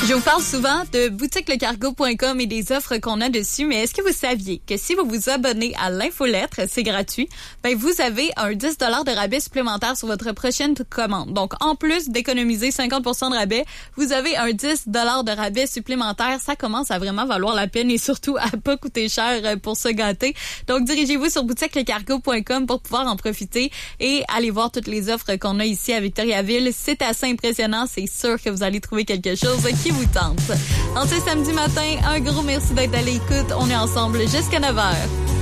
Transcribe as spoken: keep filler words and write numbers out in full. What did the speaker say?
Je vous parle souvent de boutique le cargo point com et des offres qu'on a dessus, mais est-ce que vous saviez que si vous vous abonnez à l'infolettre, c'est gratuit, ben vous avez un dix dollars de rabais supplémentaire sur votre prochaine commande. Donc, en plus d'économiser cinquante pour cent de rabais, vous avez un dix dollars de rabais supplémentaire. Ça commence à vraiment valoir la peine et surtout à pas coûter cher pour se gâter. Donc, dirigez-vous sur boutique le cargo point com pour pouvoir en profiter et aller voir toutes les offres qu'on a ici à Victoriaville. C'est assez impressionnant. C'est sûr que vous allez trouver quelque chose qui vous tente. En ce samedi matin, un gros merci d'être à l'écoute. On est ensemble jusqu'à neuf heures.